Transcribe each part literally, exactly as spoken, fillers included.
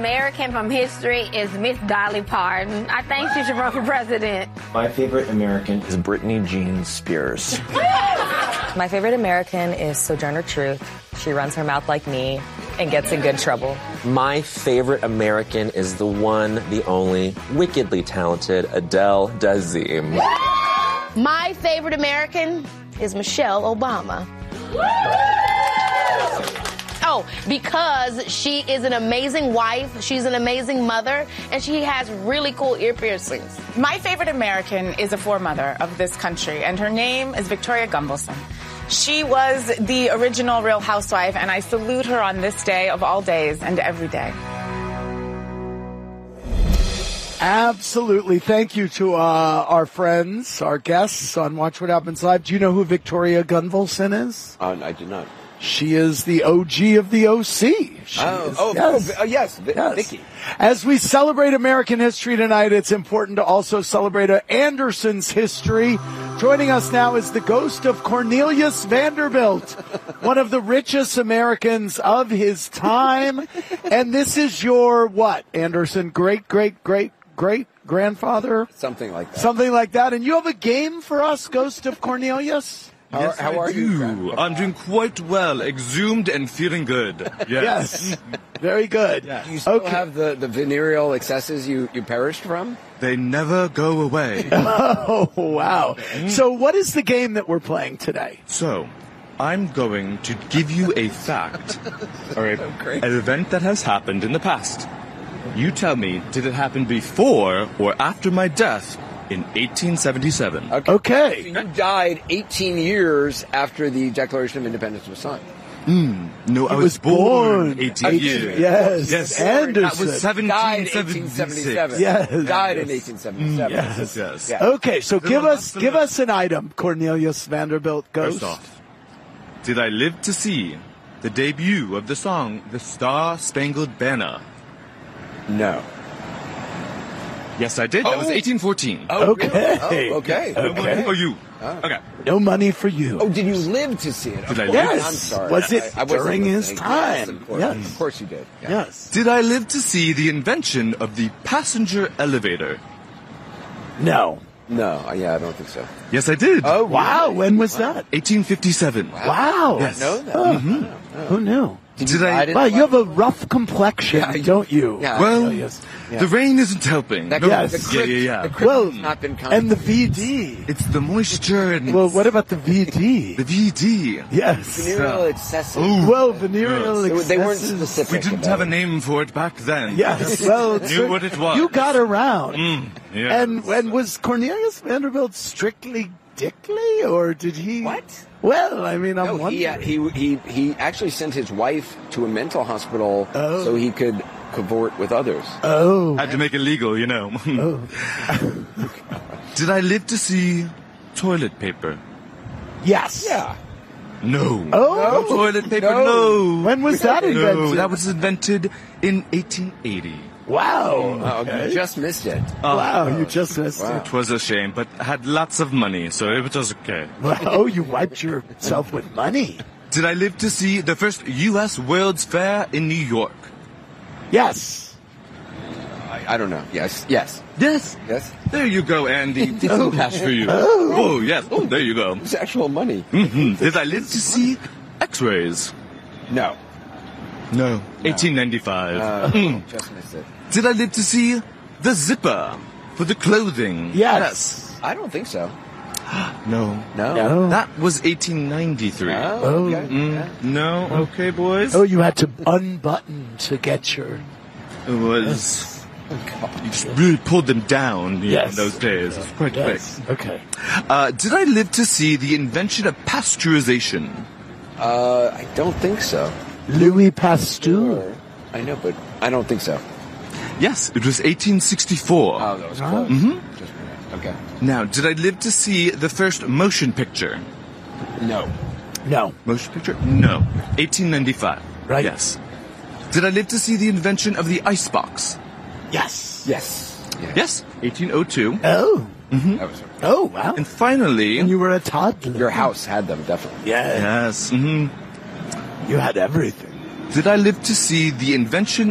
American from history is Miss Dolly Parton. I think she should run for president. My favorite American is Britney Jean Spears. My favorite American is Sojourner Truth. She runs her mouth like me and gets in good trouble. My favorite American is the one, the only, wickedly talented Adele Dazeem. My favorite American is Michelle Obama. Oh, because she is an amazing wife, she's an amazing mother, and she has really cool ear piercings. My favorite American is a foremother of this country, and her name is Victoria Gunvalson. She was the original Real Housewife, and I salute her on this day of all days and every day. Absolutely. Thank you to uh, our friends, our guests on Watch What Happens Live. Do you know who Victoria Gunvalson is? Uh, I do not. She is the O G of the O C. She oh, is, oh, yes. oh, yes, v- yes. Vicky. As we celebrate American history tonight, it's important to also celebrate Anderson's history. Joining us now is the ghost of Cornelius Vanderbilt, one of the richest Americans of his time. And this is your, what, Anderson? Great, great, great, great grandfather? Something like that. Something like that. And you have a game for us, Ghost of Cornelius? How, yes, how I are do. you? I'm doing quite well, exhumed and feeling good. Yes. Yes. Very good. Do you still Okay. have the, the venereal excesses you, you perished from? They never go away. Oh, wow. So what is the game that we're playing today? So, I'm going to give you a fact, or a, great. an event that has happened in the past. You tell me, did it happen before or after my death in eighteen seventy-seven? Okay. Okay. You died eighteen years after the Declaration of Independence was signed. Mm, no, I was was, born, born eighteen years. Yes. Yes. Anderson. That was Died in seventeen eighteen seventy-six. seventy-seven. Yes. Died in eighteen seventy-seven. Yes. Yes. Yeah. Okay, so Then give we'll us have to give look. us an item, Cornelius Vanderbilt Ghost. First off, did I live to see the debut of the song The Star-Spangled Banner? No. Yes, I did. That was Oh. eighteen fourteen. Oh, Okay. really? Oh, okay. No money for you. Oh. Okay. No money for you. Oh, did you live to see it? Did I Of live? course. Yes. I'm sorry. Was it I, I wasn't during his listening. time? Yes, of course. Yes. Of course you did. Yeah. Yes. Did I live to see the invention of the passenger elevator? No. No, uh, yeah, I don't think so. Yes, I did. Oh, Wow, really? when was that? eighteen fifty-seven. Wow. Yes. I know that. Oh, Mm-hmm. Who knew? Did, Did you I- ride it? Wow, you have a rough complexion, Yeah, you- don't you? Yeah. Well, Cornelius? Yeah. the rain isn't helping. That, No, Yes. the Yeah, crypt, yeah, yeah. The crypt Well, has not been kind. and the V D. It's the moisture and Well, what about the V D? the V D. Yes. venereal excessive. Ooh. Well, venereal They, were- they weren't excesses. specific. We didn't about have a it. name for it back then. Yes. Well, Knew sir, what it was. You got around. Mm, yes. And and was Cornelius Vanderbilt strictly dickly, or did he? What? Well, I mean, I'm No, he, wondering. uh, he he he actually sent his wife to a mental hospital Oh. so he could cavort with others. oh. Had to make it legal, you know. Oh. Did I live to see toilet paper? Yes. Yeah. No. Oh. No toilet paper, No. no. When was that invented? No, that was invented in eighteen eighty. Wow. Oh, Okay. you just missed it. Wow, you just missed Wow. it. It was a shame, but I had lots of money, so it was okay. Oh, you wiped yourself with money. Did I live to see the first U S World's Fair in New York? Yes. I, I don't know. Yes. Yes. Yes. Yes. There you go, Andy. Some cash for you. Oh, yes. Oh, there you go. It's actual money. hmm Did I live to see X-rays? No. No. eighteen ninety-five. Uh, Mm. Just missed it. Did I live to see the zipper for the clothing? Yes. I don't think so. No. No. No. That was eighteen ninety-three. Oh, okay. Mm, Yeah. No. Okay, boys. Oh, you had to unbutton to get your. It was. You just really pulled them down you know, Yes. in those days. It was quite Yes. quick. Okay. Uh, did I live to see the invention of pasteurization? Uh, I don't think so. Louis Pasteur. I know, but I don't think so. Yes, it was eighteen sixty-four. Oh, that was close. Mhm. Just a minute. Okay. Now, did I live to see the first motion picture? No. No. Motion picture? No. eighteen ninety-five. Right. Yes. Did I live to see the invention of the icebox? Yes. Yes. Yeah. Yes. eighteen oh two. Oh. That was Oh, wow. And finally... And you were a toddler. your house had them definitely. Yeah. Yes. hmm You had everything. Did I live to see the invention of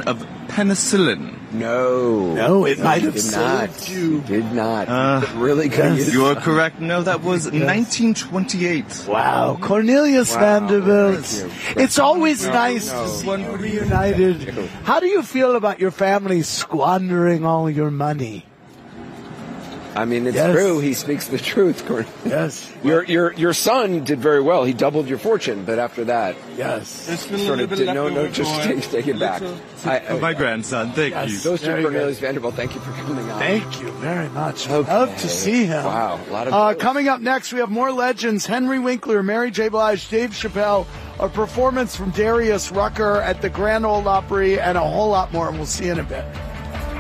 penicillin? No. No, it might have did saved not. you. Did not. Uh, It really could yes. use You are correct. No, that was nineteen twenty-eight. Wow, Cornelius Wow. Vanderbilt. Thank you. It's always No, nice no. to see you reunited. How do you feel about your family squandering all your money? I mean, it's Yes. true. He speaks the truth. Corn. Yes, Your your your son did very well. He doubled your fortune, but after that, yes. sort of did, no, no, just take, take it back. I, I, My grandson, thank Yes. you. Goes to Very Cornelius Vanderbilt. Thank you for coming on. Thank you very much. Okay. Love to see him. Wow, a lot of Uh, coming up next, we have more legends. Henry Winkler, Mary J. Blige, Dave Chappelle, a performance from Darius Rucker at the Grand Ole Opry, and a whole lot more. And we'll see you in a bit.